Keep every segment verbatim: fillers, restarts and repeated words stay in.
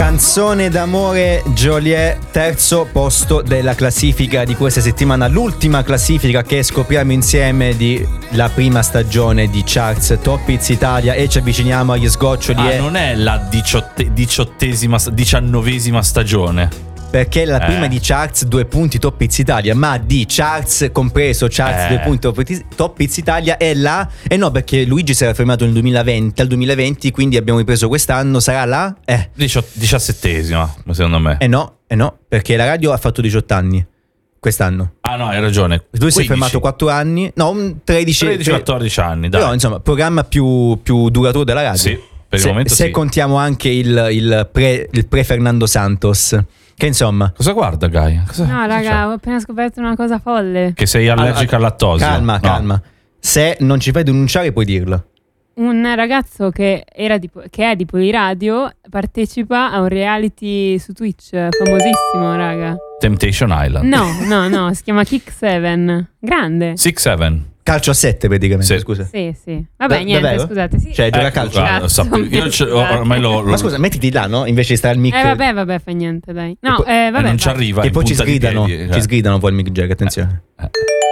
Canzone d'amore Joliet, terzo posto della classifica di questa settimana, l'ultima classifica che scopriamo insieme di la prima stagione di Charts Top Hits Italia, e ci avviciniamo agli sgoccioli. Ah, e... non è la diciotte, diciottesima, diciannovesima stagione. Perché la prima eh. di Charts due punti Top Hits Italia, ma di Charts compreso Charts eh. due punti Top Hits, Top Hits Italia è la... E eh no, perché Luigi si era fermato nel duemilaventi, al duemilaventi, quindi abbiamo ripreso quest'anno, sarà la... Eh. diciassettesima, secondo me. Eh no, eh no, perché la radio ha fatto diciotto anni quest'anno. Ah no, hai ragione. Tu sei fermato quattro anni, no, tredici, tredici quattordici anni, dai. Però insomma, programma più, più duraturo della radio. Sì, per il se, momento se sì. contiamo anche il, il pre il pre Fernando Santos, che insomma. Cosa guarda, Gaia? Cosa, no, raga, c'è? ho appena scoperto una cosa folle. Che sei allergica al lattosio. Calma, no. calma. Se non ci fai denunciare puoi dirlo. Un ragazzo che, era di, che è di Poliradio partecipa a un reality su Twitch famosissimo, raga. Temptation Island. No, no, no, si chiama Kick seven. Grande. Six Seven. Calcio a sette praticamente, Sì. scusa. Sì, sì. Vabbè, Da- niente, davvero? scusate. Sì. Cioè, gioca a Ecco, calcio. guarda, Cazzo, sapevo- io ce- ormai lo, lo- Ma scusa, mettiti là, no? Invece di stare al mic. Eh vabbè, vabbè, fa niente, dai. No, poi- eh, eh, vabbè. non ci vai. arriva. E in poi ci punta di sgridano, piedi, cioè. ci sgridano poi il mic jack, attenzione. Eh.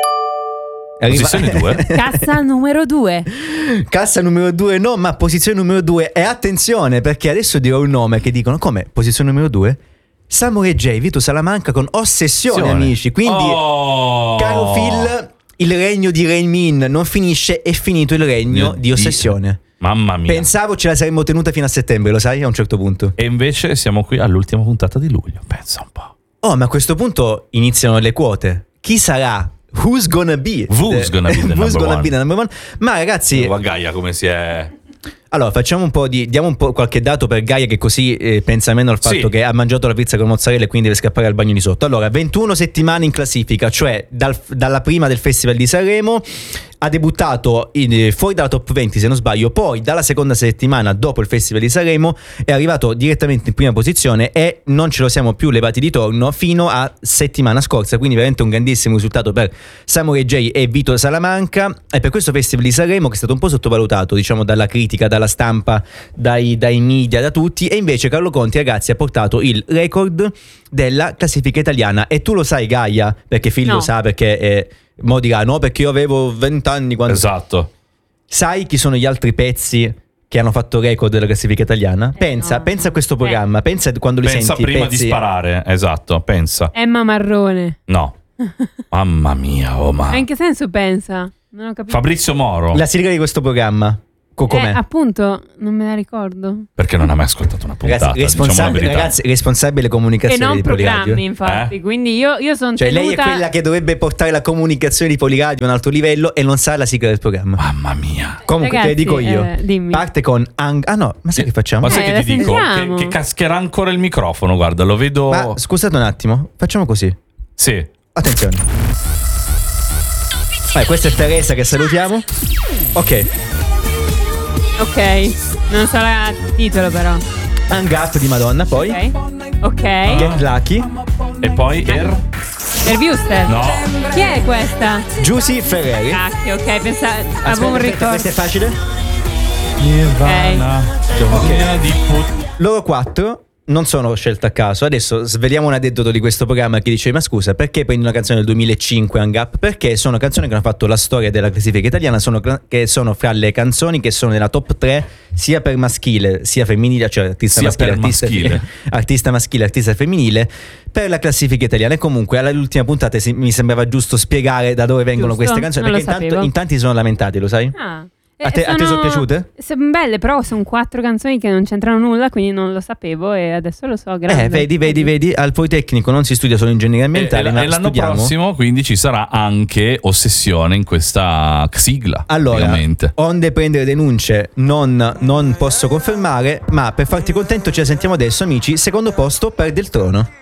Arriva- Posizione due. Cassa numero due. Cassa numero due, no, ma posizione numero due. E attenzione, perché adesso dirò un nome che dicono come? Posizione numero due? Samurai J, Vito Salamanca con Ossessione, Ossessione. amici. Quindi, Oh. caro Phil, il regno di Rain Min non finisce, è finito il regno Mio di Ossessione. Mamma mia. Pensavo ce la saremmo tenuta fino a settembre, lo sai, a un certo punto. E invece siamo qui all'ultima puntata di luglio. Pensa un po'. Oh, ma a questo punto iniziano le quote. Chi sarà? Who's gonna be? Who's gonna be the Who's number gonna one? be the number one? Ma ragazzi, Guarda Gaia come si è. allora facciamo un po' di diamo un po' qualche dato per Gaia, che così eh, pensa meno al fatto Sì. che ha mangiato la pizza con mozzarella e quindi deve scappare al bagno di sotto. Allora, ventuno settimane in classifica, cioè dal- dalla prima del Festival di Sanremo. Ha debuttato in, fuori dalla top venti, se non sbaglio, poi dalla seconda settimana dopo il Festival di Sanremo è arrivato direttamente in prima posizione e non ce lo siamo più levati di torno fino a settimana scorsa, quindi veramente un grandissimo risultato per Samurai J e Vito Salamanca, e per questo Festival di Sanremo che è stato un po' sottovalutato, diciamo, dalla critica, dalla stampa, dai, dai media, da tutti, e invece Carlo Conti, ragazzi, ha portato il record della classifica italiana. E tu lo sai, Gaia, perché Phil No. lo sa, perché è mo dirà no perché io avevo venti anni quando... Esatto. Sai chi sono gli altri pezzi che hanno fatto record della classifica italiana? Eh, Pensa, no. pensa a questo Eh. programma, pensa quando li Pensa senti prima pezzi. di sparare. Esatto, pensa. Emma Marrone. No. Mamma mia, oh ma. Ma in che senso pensa? Non ho capito. Fabrizio Moro. La sigla di questo programma, co- com'è? Eh, appunto, non me la ricordo. Perché non ha mai ascoltato una puntata? Ragazzi, diciamo la responsabile, verità. ragazzi, responsabile E comunicazione non di Poliradio. programmi, infatti. Eh? Quindi io, io sono Cioè lei è tenuta... quella che dovrebbe portare la comunicazione di Poliradio a un alto livello e non sa la sigla del programma. Mamma mia. Comunque te Ragazzi, le dico io. eh, dimmi. Parte con ang- ah no, ma sai che facciamo? Ma sai Eh, che ti la dico? Che, sentiamo. che cascherà ancora il microfono, guarda, lo vedo. Ma scusate un attimo, facciamo così. Sì. Attenzione. Vai, questa è Teresa che salutiamo. Ok. Ok, non sarà il titolo però. Hang Up di Madonna, poi Ok. Ok. Get Lucky, E poi Er. Interviewster. No. Chi è questa? Giusy Ferreri. Cacchio, ok, pensavo. Avevo un Aspetta, aspetta, ricordo. questo è facile. Nirvana. Dogna di put- Loro quattro non sono scelte a caso. Adesso sveliamo un aneddoto di questo programma che dice: ma scusa, perché prendi una canzone del duemilacinque, Hang Up? Perché sono canzoni che hanno fatto la storia della classifica italiana, sono, cla- che sono fra le canzoni che sono nella top tre sia per maschile sia femminile, cioè artista Sia maschile, per artista, maschile. artista maschile, artista femminile, per la classifica italiana. E comunque all'ultima puntata si- mi sembrava giusto spiegare da dove vengono Giusto, queste canzoni, non lo perché intanto, sapevo. in tanti si sono lamentati, lo sai? Ah. A te- a te sono piaciute? Sono belle, però sono quattro canzoni che non c'entrano nulla, quindi non lo sapevo e adesso lo so. Grande. Eh, vedi, vedi, vedi, al Politecnico non si studia solo ingegneria E, ambientale, e- ma e l'anno studiamo. prossimo quindi ci sarà anche Ossessione in questa sigla. Allora, ovviamente. onde prendere denunce non, non posso confermare, ma per farti contento ce la sentiamo adesso, amici. Secondo posto, Perde il trono.